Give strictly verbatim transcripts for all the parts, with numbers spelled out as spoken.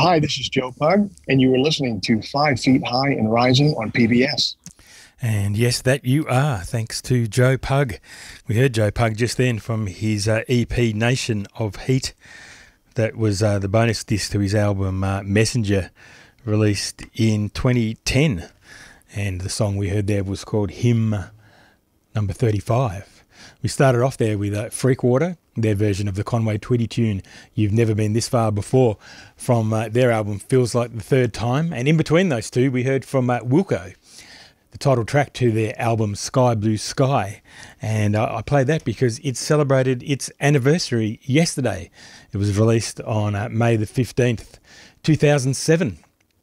Hi, this is Joe Pug, and you were listening to Five Feet High and Rising on P B S. And yes, that you are, thanks to Joe Pug. We heard Joe Pug just then from his uh, E P Nation of Heat. That was uh, the bonus disc to his album uh, Messenger, released in twenty ten. And the song we heard there was called Hymn Number thirty-five. We started off there with uh, Freakwater, their version of the Conway Twitty tune, You've Never Been This Far Before, from uh, their album Feels Like the Third Time. And in between those two, we heard from uh, Wilco, the title track to their album Sky Blue Sky. And uh, I played that because it celebrated its anniversary yesterday. It was released on uh, May the fifteenth, two thousand seven.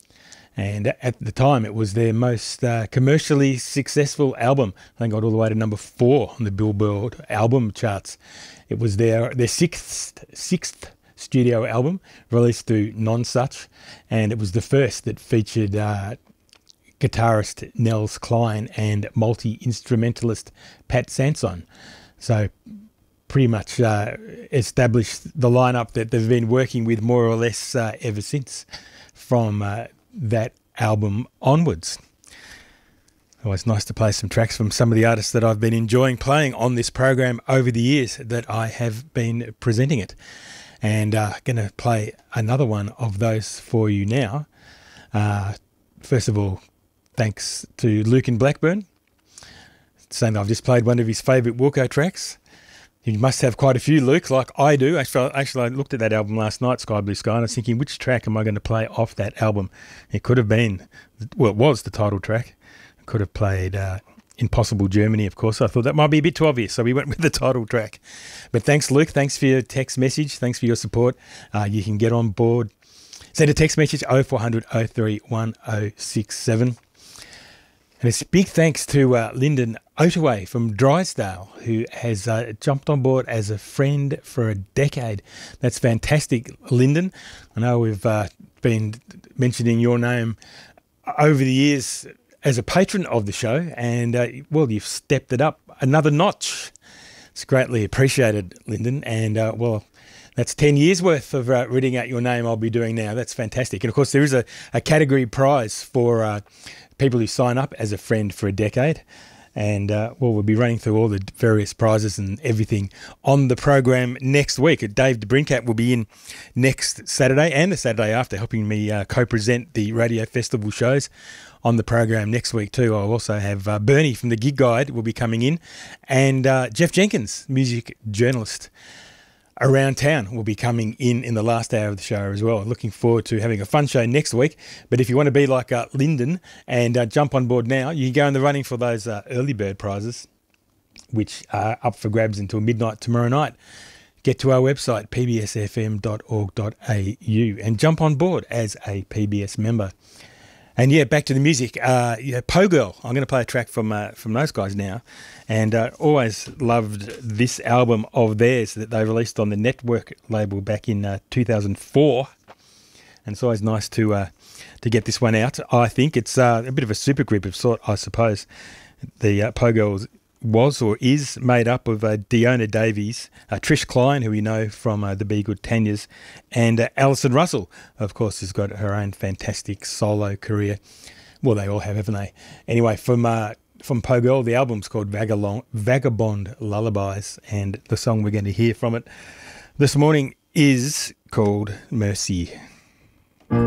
And at the time, it was their most uh, commercially successful album. I think got all the way to number four on the Billboard album charts. It was their their sixth sixth studio album, released through Nonsuch, and it was the first that featured uh, guitarist Nels Klein and multi-instrumentalist Pat Sanson. So pretty much uh, established the lineup that they've been working with more or less uh, ever since, from uh, that album onwards. Always nice to play some tracks from some of the artists that I've been enjoying playing on this program over the years that I have been presenting it. And uh, going to play another one of those for you now. Uh, first of all, thanks to Luke in Blackburn, saying that I've just played one of his favourite Wilco tracks. You must have quite a few, Luke, like I do. Actually, actually, I looked at that album last night, Sky Blue Sky, and I was thinking, which track am I going to play off that album? It could have been, well, it was the title track. It could have played uh, Impossible Germany, of course. I thought that might be a bit too obvious, so we went with the title track. But thanks, Luke. Thanks for your text message. Thanks for your support. Uh, you can get on board. Send a text message, oh four hundred, oh three one, oh six seven. And a big thanks to uh, Lyndon Ottaway from Drysdale, who has uh, jumped on board as a friend for a decade. That's fantastic, Lyndon. I know we've uh, been mentioning your name over the years as a patron of the show, and, uh, well, you've stepped it up another notch. It's greatly appreciated, Lyndon, and, uh, well, that's ten years worth of uh, reading out your name I'll be doing now. That's fantastic. And, of course, there is a, a category prize for uh, people who sign up as a friend for a decade. And, uh, well, we'll be running through all the various prizes and everything on the program next week. Dave DeBrincat will be in next Saturday and the Saturday after, helping me uh, co-present the Radio Festival shows on the program next week too. I'll also have uh, Bernie from the Gig Guide will be coming in, and uh, Jeff Jenkins, music journalist around town, will be coming in in the last hour of the show as well. Looking forward to having a fun show next week. But if you want to be like uh, Lyndon and uh, jump on board now, you can go in the running for those uh, early bird prizes, which are up for grabs until midnight tomorrow night. Get to our website, p b s f m dot org dot a u, and jump on board as a P B S member. And yeah, back to the music. Uh, yeah, Poe Girl. I'm going to play a track from uh, from those guys now, and uh, always loved this album of theirs that they released on the Network label back in uh, two thousand four. And it's always nice to uh, to get this one out. I think it's uh, a bit of a super group of sort, I suppose. The uh, Poe Girls was or is made up of uh, Deona Davies, uh, Trish Klein, who we know from uh, the Be Good Tanyas, and uh, Alison Russell, of course, has got her own fantastic solo career. Well, they all have, haven't they? Anyway, from uh, from Poe Girl, the album's called Vagabond, Vagabond Lullabies, and the song we're going to hear from it this morning is called Mercy.